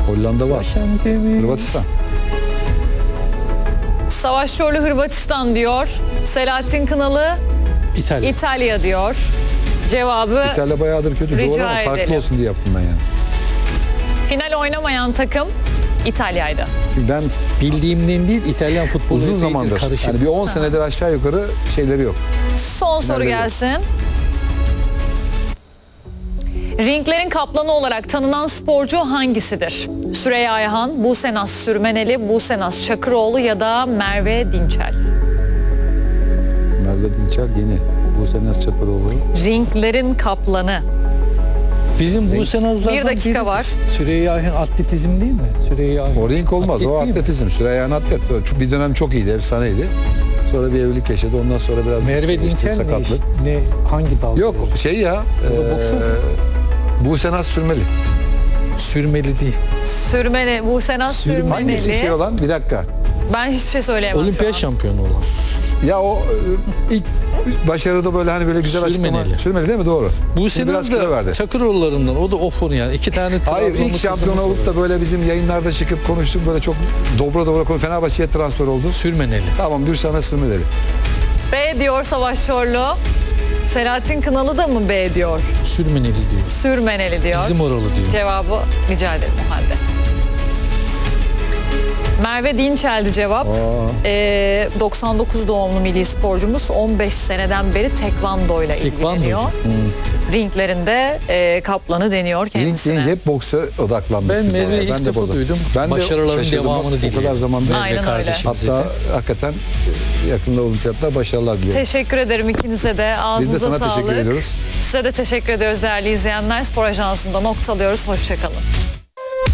Hollanda var. Hırvatistan. Savaş Çorlu Hırvatistan diyor. Selahattin Kınalı İtalya. İtalya diyor. Cevabı İtalya bayağıdır kötü. Rica Doğru ama farklı edelim. olsun diye yaptım ben yani. final oynamayan takım İtalya'ydı. Çünkü ben Bildiğimden değil, İtalyan futbolu uzun epeydir zamandır, karışık. yani bir 10 senedir aşağı yukarı şeyleri yok. Son soru Finalde yok. gelsin. Ringlerin kaplanı olarak tanınan sporcu hangisidir? Süreyya Ayhan, Buse Naz Sürmeneli, Buse Naz Çakıroğlu ya da Merve Dinçel. Merve Dinçer yeni. Buse Naz Çakıroğlu. Ringlerin kaplanı. Bizim bu senazlardan Bir dakika var. Süreyya Ayhan atletizm değil mi? Süreyya Ayhan. O ring olmaz. O Atlet değil mi? atletizm. Süreyya atlet. Bir dönem çok iyiydi. Efsaneydi. Sonra bir evlilik yaşadı. Ondan sonra biraz Merve işte Dinçel ne iş? sakatlık. Ne, hangi dal? Yok şey ya. O da boksör mü? Buse Naz Sürmeli. Sürmeli değil. Sürmeli, Buse Naz Hangisi şey Sürmeneli. olan? Bir dakika. Ben hiçbir şey söyleyemem şu Olimpiyat an. şampiyonu olan. Ya o ilk başarıda böyle hani böyle güzel açıklama. Sürmeneli. Sürmeli değil mi? Doğru. Bu Şimdi biraz senaz kilo verdi. da Çakıroğullarından. O da ofon yani. 2 tane Hayır Trabzonlu ilk şampiyon kızımız olup var. da böyle bizim yayınlarda çıkıp konuştuk böyle çok dobra konu Fenerbahçe'ye transfer oldu. Sürmeneli. Tamam Dürsana Sürmeli. B diyor Savaş Çorlu. Selahattin Kınalı da mı B diyor? Sürmeneli diyor. Sürmeneli diyor. Bizim oralı diyor. Cevabı rica ederim o halde. Merve Dinçel'di cevap. 99 doğumlu milli sporcumuz 15 seneden beri tekvando ile ilgileniyor. Ringlerinde kaplanı deniyor Link kendisine. deyince hep boksa odaklandık. Ben biz Merve'yi ama. ilk Ben de defa bozuk. duydum. Ben de Başarıların şaşırdım. devamını O kadar diliyorum. zamandır. Aynen öyle. Kardeşimize Hatta de. hakikaten yakında olimpiyatlar başarılar diliyorum. Teşekkür ederim ikinize de. Biz Ağzınıza de sana sağlık. teşekkür ediyoruz. Size de teşekkür ediyoruz değerli izleyenler. Spor Ajansı'nda noktalıyoruz. Hoşçakalın.